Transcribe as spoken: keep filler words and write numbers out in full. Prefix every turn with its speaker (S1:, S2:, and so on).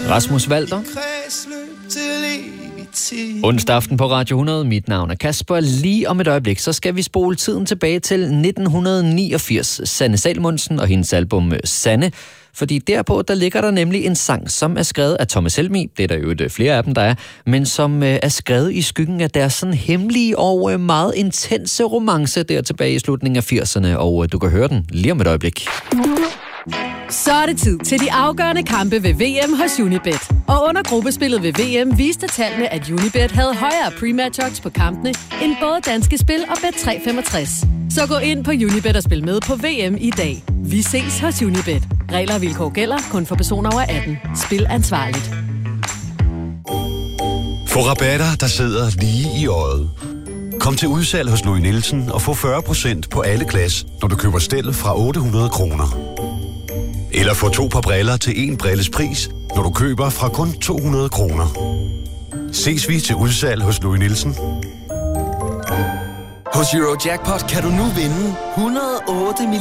S1: Rasmus Walter. Onsdag aften på Radio hundrede. Mit navn er Kasper. Lige om et øjeblik, så skal vi spole tiden tilbage til nitten niogfirs. Sanne Salomonsen og hendes album Sanne. Fordi derpå, der ligger der nemlig en sang, som er skrevet af Thomas Helmig. Det er der jo et flere af dem, der er. Men som er skrevet i skyggen af deres sådan hemmelige og meget intense romance der tilbage i slutningen af firserne. Og du kan høre den lige om et øjeblik.
S2: Så er det tid til de afgørende kampe ved V M hos Unibet. Og under gruppespillet ved V M viste tallene, at Unibet havde højere pre-match odds på kampene end både Danske Spil og Bet tre femogtres. Så gå ind på Unibet og spil med på V M i dag. Vi ses hos Unibet. Regler og vilkår gælder kun for personer over atten. Spil ansvarligt.
S3: Få rabatter, der sidder lige i øjet. Kom til udsalg hos Louis Nielsen og få fyrre procent på alle glas, når du køber stel fra otte hundrede kroner. Eller få to par briller til en brilles pris, når du køber fra kun to hundrede kroner. Ses vi til udsalg hos Louis Nielsen.
S4: Hos Eurojackpot kan du nu vinde et hundrede og otte